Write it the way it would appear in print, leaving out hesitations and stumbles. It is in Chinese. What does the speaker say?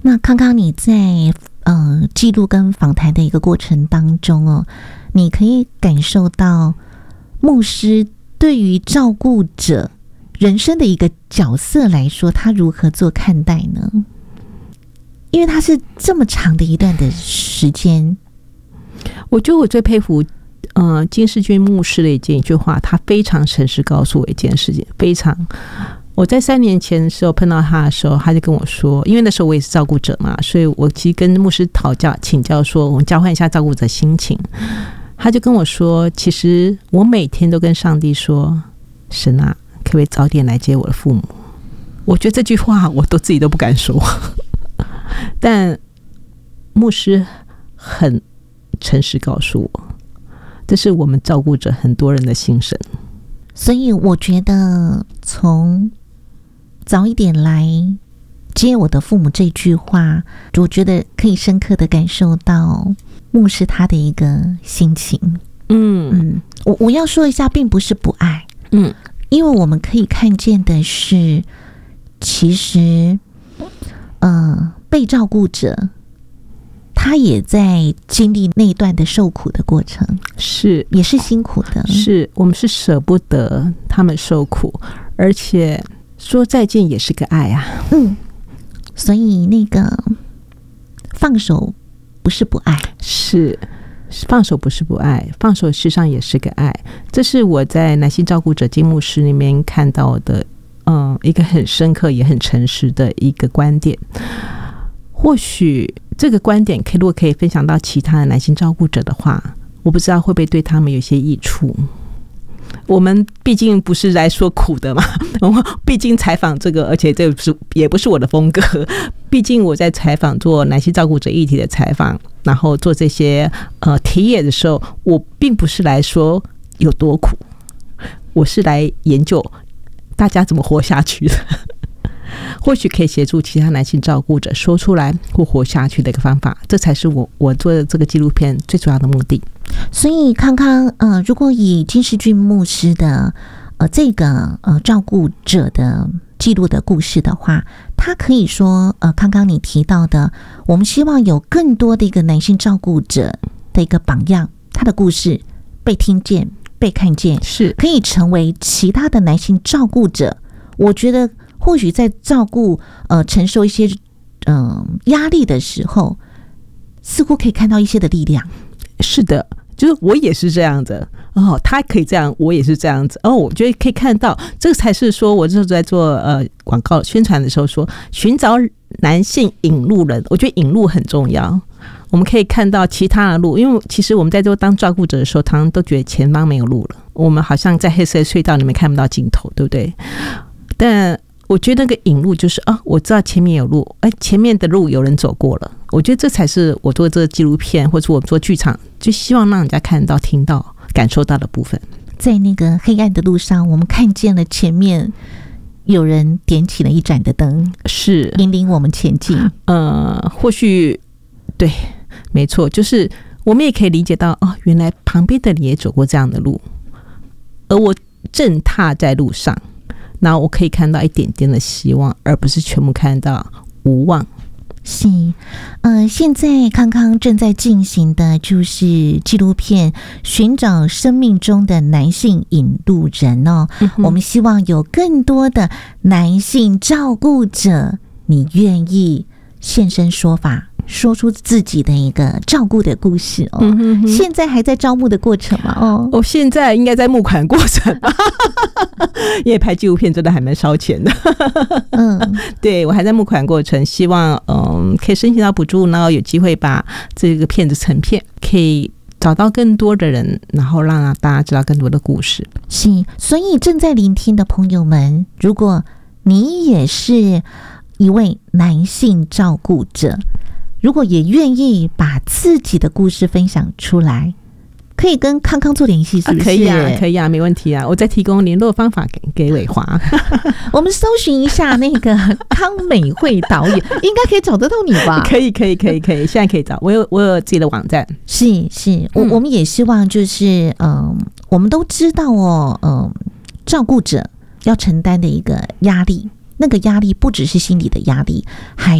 那康康你在记录跟访谈的一个过程当中哦，你可以感受到牧师对于照顾者人生的一个角色来说，他如何做看待呢？因为他是这么长的一段的时间。 我觉得我最佩服金世军牧师的一句话，他非常诚实告诉我一件事情，非常。我在3年前的时候碰到他的时候，他就跟我说，因为那时候我也是照顾者嘛，所以我其实跟牧师请教说，我们交换一下照顾者心情。他就跟我说，其实我每天都跟上帝说，神啊，可不可以早点来接我的父母？我觉得这句话我自己都不敢说，但牧师很诚实告诉我，这是我们照顾者很多人的心声。 所以我觉得从早一点来接我的父母这句话，我觉得可以深刻的感受到牧师他的一个心情。我要说一下，并不是不爱，因为我们可以看见的是，其实被照顾者他也在经历那一段的受苦的过程， 是也是辛苦的， 是我们是舍不得他们受苦，而且说再见也是个爱啊。 所以那个放手不是不爱， 是放手不是不爱，放手事实上也是个爱。这是我在男性照顾者金牧师里面看到的一个很深刻也很诚实的一个观点。或许这个观点如果可以分享到其他的男性照顾者的话，我不知道会不会对他们有些益处。我们毕竟不是来说苦的嘛，毕竟采访这个，而且这也不是我的风格。毕竟我在采访做男性照顾者议题的采访，然后做这些题野的时候，我并不是来说有多苦，我是来研究大家怎么活下去的。或许可以协助其他男性照顾者说出来或活下去的一个方法，这才是我做的这个纪录片最主要的目的。 所以康康如果以金世俊牧师的这个照顾者的记录的故事的话，他可以说康康你提到的，我们希望有更多的一个男性照顾者的一个榜样，他的故事被听见被看见， 是可以成为其他的男性照顾者。我觉得或许在照顾承受一些压力的时候，似乎可以看到一些的力量。 是的，就是我也是这样子他可以这样，我也是这样子我觉得可以看到，这个才是说我就是在做广告宣传的时候说，寻找男性引路人，我觉得引路很重要。我们可以看到其他的路，因为其实我们在做当照顾者的时候，常常都觉得前方没有路了，我们好像在黑色隧道里面看不到尽头，对不对？但我觉得那个引路就是我知道前面有路，前面的路有人走过了。我觉得这才是我做这个纪录片或者我做剧场就希望让人家看到听到感受到的部分。 在那个黑暗的路上，我们看见了前面有人点起了一盏的灯， 是引领我们前进。 或许对，没错，就是我们也可以理解到原来旁边的人也走过这样的路，而我正踏在路上，然后我可以看到一点点的希望，而不是全部看到无望。 是现在康康正在进行的就是纪录片寻找生命中的男性引路人我们希望有更多的男性照顾者，你愿意现身说法，说出自己的一个照顾的故事现在还在招募的过程吗？ 现在应该在募款过程因为拍纪录片真的还蛮烧钱的对，我还在募款过程，希望可以申请到补助，然后有机会把这个片子成片，可以找到更多的人，然后让大家知道更多的故事。 是，所以正在聆听的朋友们，如果你也是一位男性照顾者，如果也愿意把自己的故事分享出来，可以跟康康做联系，是不是？ 可以啊，可以啊，没问题啊，我再提供联络方法给伟华我们搜寻一下那个康美惠导演应该可以找得到你吧？ 可以，现在可以找我有自己的网站。 是我们也希望就是我们都知道照顾者要承担的一个压力，那个压力不只是心理的压力，还